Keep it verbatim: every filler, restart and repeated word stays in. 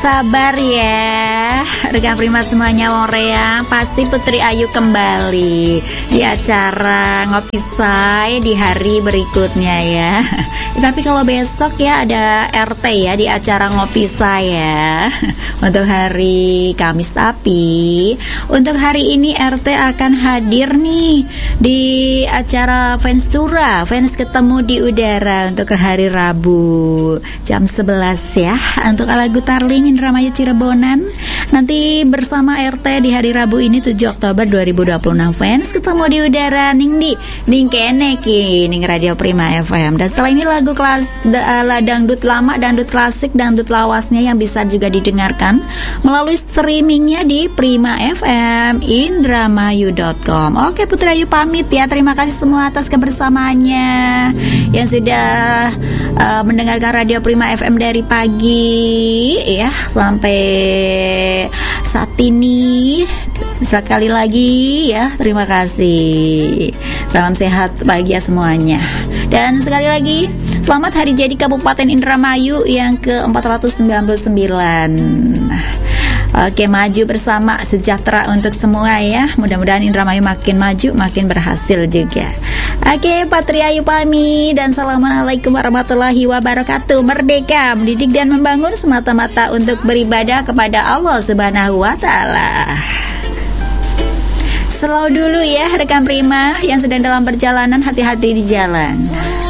Sabar ya rekan Prima semuanya wong reang. Pasti Putri Ayu kembali di acara Ngopi Say di hari berikutnya ya. Tapi kalau besok ya ada R T ya di acara Ngopi Say ya. Untuk hari Kamis, tapi untuk hari ini R T akan hadir nih di acara Fans Tura, Fans Ketemu di Udara untuk hari Rabu jam sebelas ya. Untuk lagu Tarling Indramayu Cirebonan nanti bersama R T di hari Rabu ini tujuh Oktober dua ribu dua puluh enam. Fans Ketemu di Udara ning di ning kene ki ning Radio Prima F M. Dan setelah ini lagu kelas uh, dangdut lama, dangdut klasik, dangdut lawasnya yang bisa juga didengarkan melalui streamingnya di Prima F M indramayu dot com. Oke, Putri Ayu pamit ya. Terima kasih semua atas kebersamaannya yang sudah uh, mendengarkan Radio Prima F M dari pagi ya sampai saat ini. Sekali lagi ya, terima kasih. Salam sehat bahagia semuanya. Dan sekali lagi selamat hari jadi Kabupaten Indramayu yang ke empat ratus sembilan puluh sembilan. Oke, maju bersama, sejahtera untuk semua ya. Mudah-mudahan Indramayu makin maju, makin berhasil juga. Oke, Putri Ayu pamit dan assalamualaikum warahmatullahi wabarakatuh. Merdeka, mendidik dan membangun semata-mata untuk beribadah kepada Allah Subhanahu wa taala. Slow dulu ya rekan Prima yang sedang dalam perjalanan, hati-hati di jalan.